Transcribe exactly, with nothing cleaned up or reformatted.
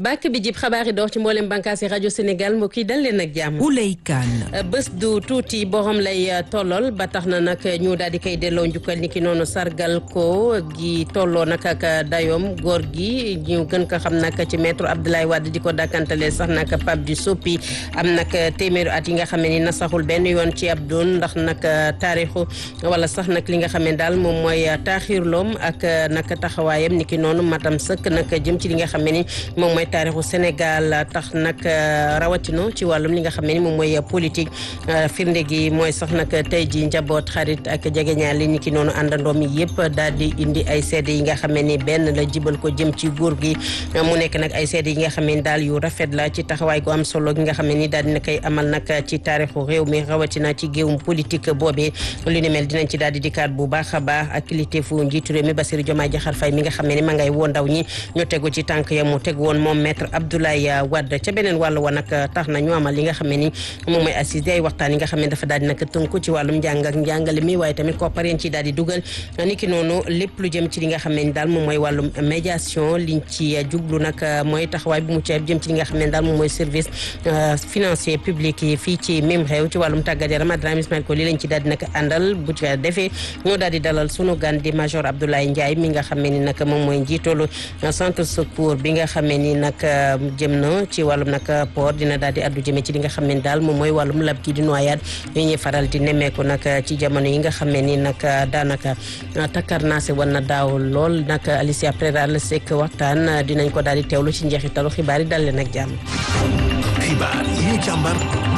bàkk bi jib xabaar yi door ci mboolem bànkaasi rajo Sénégal mbokk yi dal leen ak jàmm. Ouleye Kane. bés du tuuti borom lay tollool ba tax na nag ñu daal di koy delloo njukkal ni ki noonu sargal ko gi tolloo nag ak dayoom góor gi ñu gën ko xam nag ci maître Abdoulaye Wade di ko dàkkantalee sax nag Pape du Soppi am nag téeméeru at yi nga xam ne ni nasaxul benn yoon ci ab doon ndax nag taarixu wala sax nag li nga xam ne daal moom mooy taaxirloom ak nag taxawaayam ni ki noonu matam sëkk nag jëm ci li nga xam ne ni moom mooy taarixu Sénégal tax nag rawatino ci wàllum li nga xam ne ni moom mooy politique firnde gi mooy sax nag tey ji njaboot xarit ak jegeñaal li ni ki noonu àndandoom yi yëpp daal di indi ay seede yi nga xam ne ni benn la jibal ko jëm ci góor gi mu nekk nag ay seede yi nga xam ne ni daal yu rafet la ci taxawaay gu am solo gi nga xam ne ni daal dina koy amal nag ci taarixu réew mi rawatina ci géewum politique boobee lu ni mel dinañ ci daal di dikkaat bu baax a baax ak kilifteefu njiitu réew mi Bassirou Diomaye Diakhar Faye mi nga xam ne ni ma ngay woo ndaw ñi ñu tegu ci tànk ya mu teg woon moom maître Abdoulaye Wade ca beneen wàllu wa nag tax na ñu amal li nga xam ne ni moom mooy assise ay waxtaan yi nga xam ne dafa daal di nag tënku ci wàllum njàng ak njàngale mi waaye tamit koppar yéen ci daal di dugal ni ki noonu lépp lu jëm ci li nga xam ne ni daal moom mooy wàllum médiation liñ ci jublu nag mooy taxawaay bu mu ci jëm ci li nga xam ne daal moom mooy service financier public yi fii ci même réew ci wàllum tàggat yaram Adama Ismaël ko li lañ ci daal di nag àndal bu ci defee ñoo daal di dalal sunu gan di major Abdoulaye Ndiaye mi nga xam ne ni nag moom mooy njiitalu centre secours bi nga xam ne ni nag jëm na ci wàllum nag port dina daal di addu jëme ci li nga xam ne ni daal moom mooy wàllum lab gi di noyade yi ñuy faral di nemmeeku nag ci jamono yi nga xam ne ni nag daanaka takkar naase war na daaw lool nag Alicia Prera la sekk waxtaan dinañ ko daal di teewlu ci njeexitalu xibaar yi dal leen ak jàmm. xibaar yi ñu càmbar